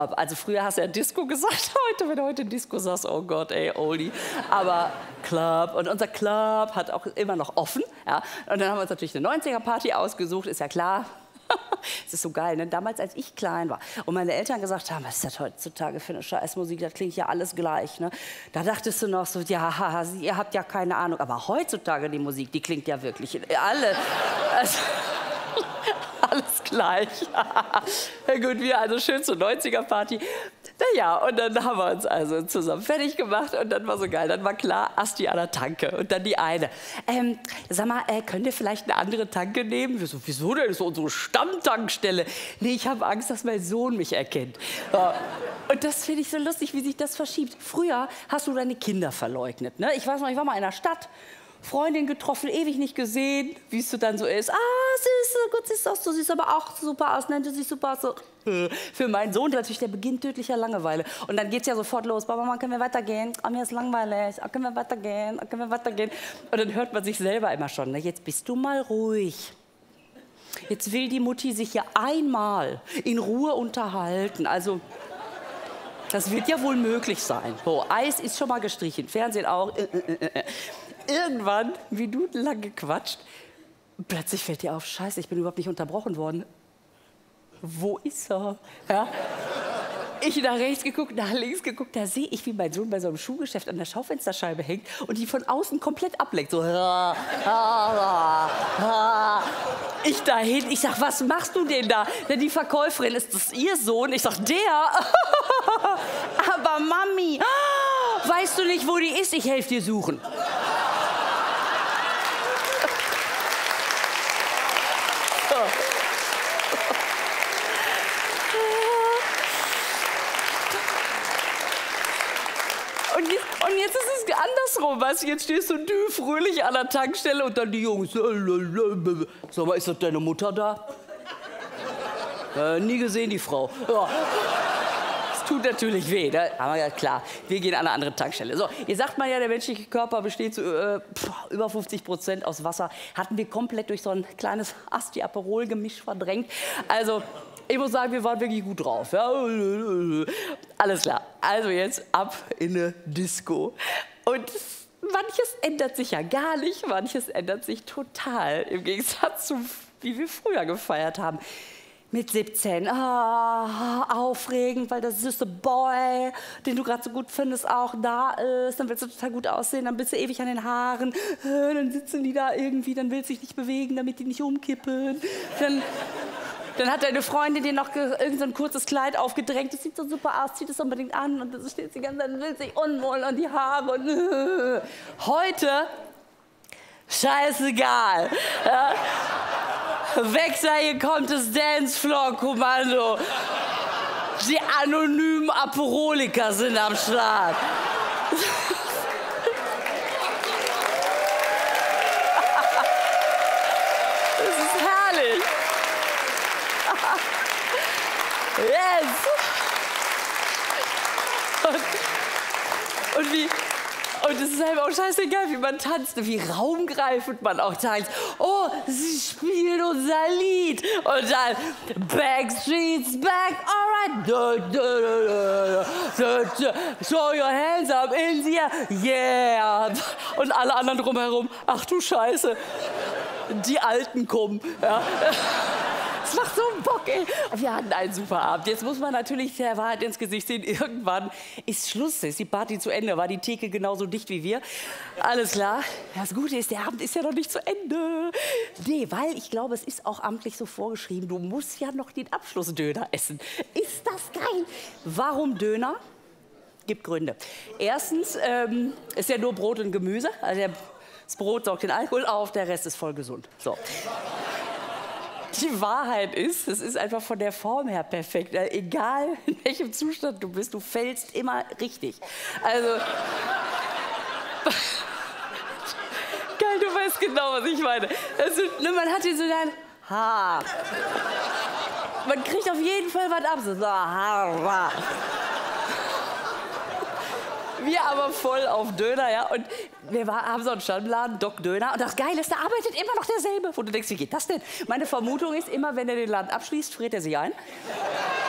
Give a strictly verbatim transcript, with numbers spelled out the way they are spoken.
Also früher hast du ja Disco gesagt, heute, wenn du heute Disco sagst, oh Gott, ey, Oldie. Aber Club, und unser Club hat auch immer noch offen. Ja? Und dann haben wir uns natürlich eine neunziger-Party ausgesucht, ist ja klar. Es ist so geil, ne? Damals, als ich klein war und meine Eltern gesagt haben, was ist das heutzutage für eine Scheißmusik, das klingt ja alles gleich. Ne? Da dachtest du noch so, ja, haha, ihr habt ja keine Ahnung. Aber heutzutage die Musik, die klingt ja wirklich alle... Also, alles gleich. Ja gut, wir also schön zur neunziger-Party. Naja, und dann haben wir uns also zusammen fertig gemacht und dann war so geil. Dann war klar, Asti an der Tanke und dann die eine. Ähm, sag mal, äh, könnt ihr vielleicht eine andere Tanke nehmen? Wir so, wieso denn? Das ist unsere Stammtankstelle. Nee, ich habe Angst, dass mein Sohn mich erkennt. Ja. Und das finde ich so lustig, wie sich das verschiebt. Früher hast du deine Kinder verleugnet. Ne? Ich weiß noch, ich war mal in der Stadt. Freundin getroffen, ewig nicht gesehen, wie es so dann so ist. Ah, süß, gut siehst du aus, du siehst aber auch super aus, nennt du sich super aus. So. Für meinen Sohn natürlich der Beginn tödlicher Langeweile. Und dann geht's ja sofort los. Papa, Mama, können wir weitergehen? Oh, mir ist langweilig. Oh, können wir weitergehen? Oh, können wir weitergehen? Und dann hört man sich selber immer schon. Ne? Jetzt bist du mal ruhig. Jetzt will die Mutti sich ja einmal in Ruhe unterhalten. Also, das wird ja wohl möglich sein. So, Eis ist schon mal gestrichen, Fernsehen auch. Irgendwann, minutenlang gequatscht, plötzlich fällt dir auf, scheiße, ich bin überhaupt nicht unterbrochen worden. Wo ist er? Ja? Ich nach rechts geguckt, nach links geguckt, da sehe ich, wie mein Sohn bei so einem Schuhgeschäft an der Schaufensterscheibe hängt und die von außen komplett ablenkt. So. Ich dahin, ich sag, was machst du denn da? Denn die Verkäuferin, ist das ihr Sohn? Ich sag, der? Aber Mami, weißt du nicht, wo die ist? Ich helfe dir suchen. Und jetzt, und jetzt ist es andersrum, weißt du, jetzt stehst du fröhlich an der Tankstelle und dann die Jungs, sag mal, ist das deine Mutter da? Äh, nie gesehen, die Frau. Ja. Das tut natürlich weh, ne? Aber ja klar, wir gehen an eine andere Tankstelle. So, ihr sagt mal ja, der menschliche Körper besteht zu äh, über fünfzig Prozent aus Wasser. Hatten wir komplett durch so ein kleines Asti-Aperol-Gemisch verdrängt. Also, ich muss sagen, wir waren wirklich gut drauf. Ja? Alles klar. Also jetzt ab in eine Disco. Und manches ändert sich ja gar nicht, manches ändert sich total. Im Gegensatz zu, wie wir früher gefeiert haben. Mit siebzehn, ah, aufregend, weil der süße Boy, den du gerade so gut findest, auch da ist. Dann willst du total gut aussehen, dann bist du ewig an den Haaren. Dann sitzen die da irgendwie, dann willst du dich nicht bewegen, damit die nicht umkippen. Dann... Dann hat deine Freundin dir noch irgend so ein kurzes Kleid aufgedrängt. Das sieht so super aus, zieh das unbedingt an. Und dann steht sie die ganze Zeit, will sich unwohl und die Haare. Und äh. Heute, scheißegal. Ja. Wechsel, hier kommt das Dancefloor-Kommando. Die anonymen Aperoliker sind am Start. Das ist herrlich. Yes! Und, und wie... Und es ist einfach auch scheißegal, wie man tanzt, wie raumgreifend man auch tanzt. Oh, sie spielt unser Lied. Und dann Backstreet's back, alright. Show your hands up in the air. Yeah. Und alle anderen drumherum, ach du Scheiße, die Alten kommen. Ja. Das macht so Bock, ey. Wir hatten einen super Abend. Jetzt muss man natürlich der Wahrheit ins Gesicht sehen. Irgendwann ist Schluss, ist die Party zu Ende. War die Theke genauso dicht wie wir. Alles klar. Das Gute ist, der Abend ist ja noch nicht zu Ende. Nee, weil ich glaube, es ist auch amtlich so vorgeschrieben. Du musst ja noch den Abschlussdöner essen. Ist das geil? Warum Döner? Gibt Gründe. Erstens ähm, ist ja nur Brot und Gemüse. Also das Brot saugt den Alkohol auf, der Rest ist voll gesund. So. Die Wahrheit ist, es ist einfach von der Form her perfekt. Egal in welchem Zustand du bist, du fällst immer richtig. Also, geil, du weißt genau, was ich meine. Also, man hat hier so ein Haar. Man kriegt auf jeden Fall was ab. So, Haar. Wir aber voll auf Döner, ja. Und wir war, haben so einen Stammladen, Doc Döner. Und das Geile ist, da arbeitet immer noch derselbe. Wo du denkst, wie geht das denn? Meine Vermutung ist, immer wenn er den Laden abschließt, friert er sich ein.